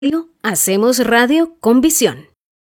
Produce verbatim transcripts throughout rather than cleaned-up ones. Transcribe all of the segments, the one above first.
Hacemos radio con visión.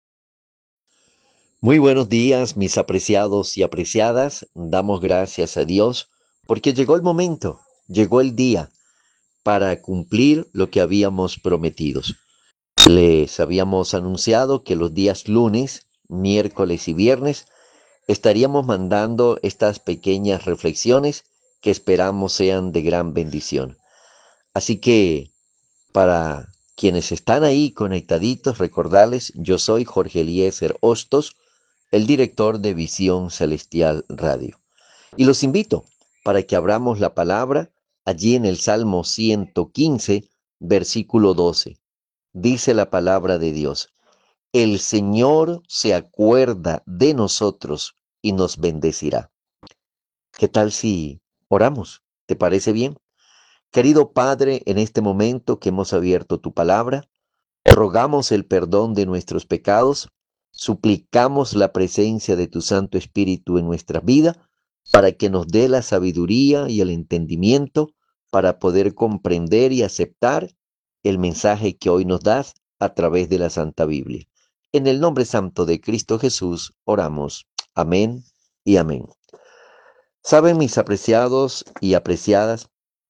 Muy buenos días, mis apreciados y apreciadas. Damos gracias a Dios porque llegó el momento, llegó el día para cumplir lo que habíamos prometido. Les habíamos anunciado que los días lunes, miércoles y viernes estaríamos mandando estas pequeñas reflexiones que esperamos sean de gran bendición. Así que para quienes están ahí conectaditos, recordarles, yo soy Jorge Eliezer Hostos, el director de Visión Celestial Radio. Y los invito para que abramos la palabra allí en el Salmo ciento quince, versículo doce. Dice la palabra de Dios: el Señor se acuerda de nosotros y nos bendecirá. ¿Qué tal si oramos? ¿Te parece bien? Querido Padre, en este momento que hemos abierto tu palabra, rogamos el perdón de nuestros pecados, suplicamos la presencia de tu Santo Espíritu en nuestra vida para que nos dé la sabiduría y el entendimiento para poder comprender y aceptar el mensaje que hoy nos das a través de la Santa Biblia. En el nombre santo de Cristo Jesús oramos. Amén y amén. Saben, mis apreciados y apreciadas,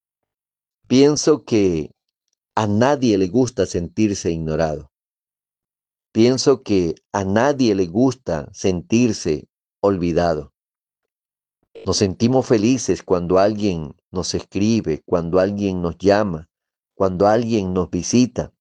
pienso que a nadie le gusta sentirse ignorado. Pienso que a nadie le gusta sentirse olvidado. Nos sentimos felices cuando alguien nos escribe, cuando alguien nos llama, cuando alguien nos visita.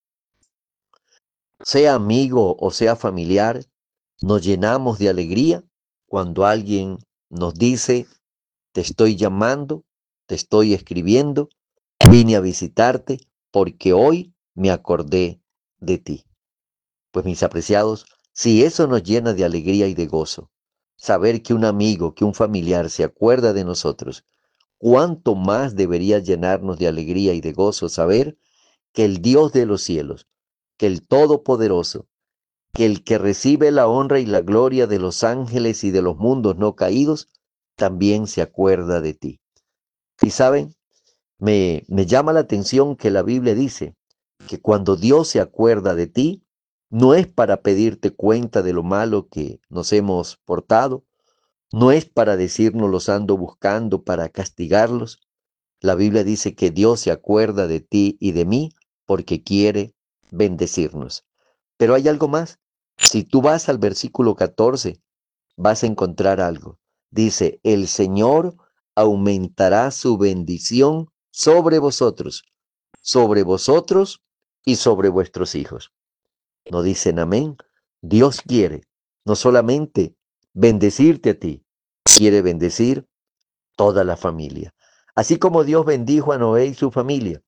Sea amigo o sea familiar, nos llenamos de alegría cuando alguien nos dice: te estoy llamando, te estoy escribiendo, vine a visitarte porque hoy me acordé de ti. Pues mis apreciados, si eso nos llena de alegría y de gozo, saber que un amigo, que un familiar se acuerda de nosotros, cuánto más debería llenarnos de alegría y de gozo saber que el Dios de los cielos, que el Todopoderoso, que el que recibe la honra y la gloria de los ángeles y de los mundos no caídos, también se acuerda de ti. Y saben, me, me llama la atención que la Biblia dice que cuando Dios se acuerda de ti, no es para pedirte cuenta de lo malo que nos hemos portado, no es para decirnos los ando buscando para castigarlos. La Biblia dice que Dios se acuerda de ti y de mí porque quiere bendecirnos. Pero hay algo más. Si tú vas al versículo catorce, vas a encontrar algo. Dice: el Señor aumentará su bendición sobre vosotros, sobre vosotros y sobre vuestros hijos. ¿No dicen amén? Dios quiere no solamente bendecirte a ti, quiere bendecir toda la familia. Así como Dios bendijo a Noé y su familia,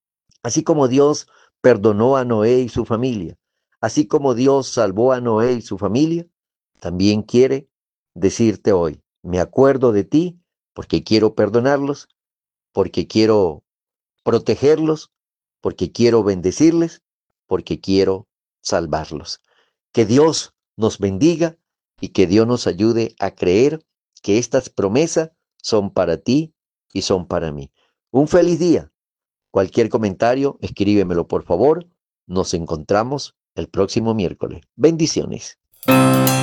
así como Dios perdonó a Noé y su familia, así como Dios salvó a Noé y su familia, también quiere decirte hoy: me acuerdo de ti porque quiero perdonarlos, porque quiero protegerlos, porque quiero bendecirles, porque quiero salvarlos. Que Dios nos bendiga y que Dios nos ayude a creer que estas promesas son para ti y son para mí. Un feliz día. Cualquier comentario, escríbemelo por favor. Nos encontramos el próximo miércoles. Bendiciones.